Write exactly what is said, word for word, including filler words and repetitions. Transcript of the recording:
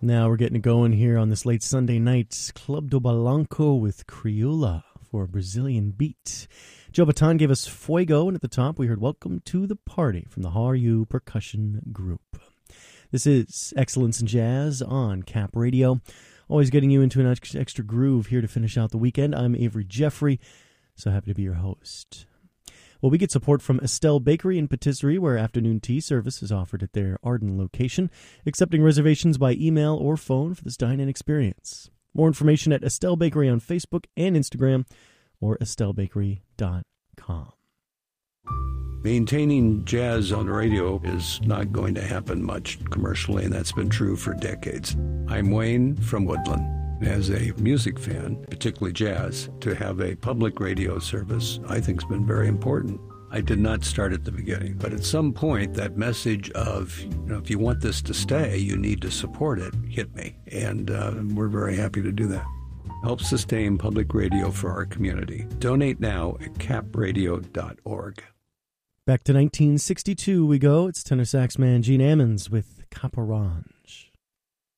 Now we're getting it going here on this late Sunday night. Club do Balanco with Crioula for a Brazilian beat. Joe Bataan gave us Fuego, and at the top we heard Welcome to the Party from the How Are You Percussion Group. This is Excellence in Jazz on Cap Radio. Always getting you into an extra groove here to finish out the weekend. I'm Avery Jeffrey, so happy to be your host. Well, we get support from Estelle Bakery and Patisserie, where afternoon tea service is offered at their Arden location, accepting reservations by email or phone for this dine-in experience. More information at Estelle Bakery on Facebook and Instagram, or estelle bakery dot com. Maintaining jazz on the radio is not going to happen much commercially, and that's been true for decades. I'm Wayne from Woodland. As a music fan, particularly jazz, to have a public radio service I think has been very important. I did not start at the beginning, but at some point that message of, you know, if you want this to stay, you need to support it, hit me. And uh, we're very happy to do that. Help sustain public radio for our community. Donate now at cap radio dot org. Back to nineteen sixty-two we go. It's tenor sax man Gene Ammons with Caporange.